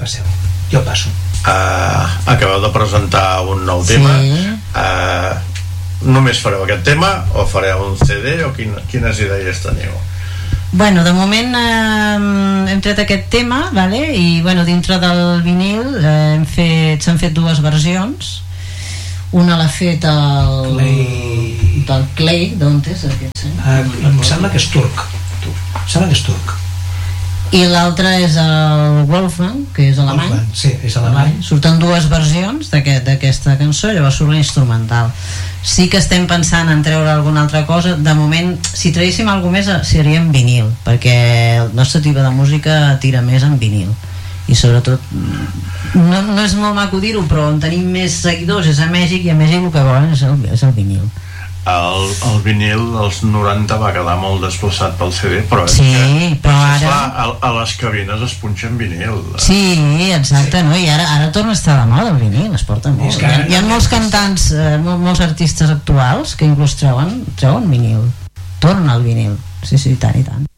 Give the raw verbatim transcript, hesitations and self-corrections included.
passeu, jo passo. Uh, acabeu de presentar un nou tema. Sí. Uh, només fareu aquest tema o fareu un C D o quin, quines idees teniu? Bueno, de moment eh, hem tret aquest tema, vale? I bueno, dintre del vinil eh, hem fet, s'han fet dues versions. Una l'ha fet el Clay. del Clay, d'on és aquest? Eh? Uh, em sembla que és turc. Em sembla que és turc. I l'altre és el Wolfgang, que és alemany. Wolfgang, sí, és alemany. Surten dues versions d'aquest, d'aquesta cançó, llavors surt l'instrumental. Sí que estem pensant en treure alguna altra cosa. De moment, si traguéssim alguna més seria en vinil, perquè el nostre tipus de música tira més en vinil. I sobretot, no, no és molt maco dir-ho, però on tenim més seguidors és a Mèxic, i a Mèxic el que volen és el, és el vinil. El, el vinil dels noranta va quedar molt desplaçat pel C D, però sí, que, però ara... esclar, a, a les cabines es punxa en vinil. Sí, exacte, no? I ara, ara torna a estar de moda el vinil, es porta molt. Hi ha, hi ha molts cantants, eh, molts, molts artistes actuals que inclús treuen, treuen vinil, tornen al vinil, sí, sí, tant i tant.